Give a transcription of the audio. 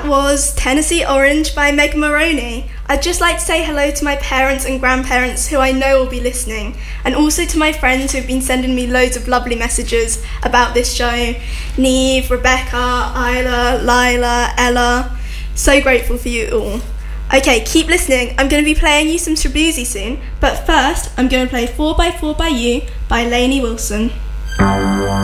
That was Tennessee Orange by Meg Maroney. I'd just like to say hello to my parents and grandparents who I know will be listening, and also to my friends who have been sending me loads of lovely messages about this show. Neve, Rebecca, Isla, Lila, Ella. So grateful for you all. Okay, keep listening. I'm going to be playing you some Shaboozey soon, but first I'm going to play 4x4 by You by Lainey Wilson.